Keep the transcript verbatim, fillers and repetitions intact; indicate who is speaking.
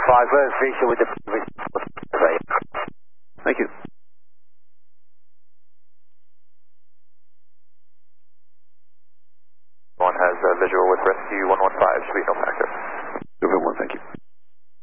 Speaker 1: five, where's visual with the previous survey?
Speaker 2: Thank you.
Speaker 3: One has uh, visual with rescue one one five, should be no factor.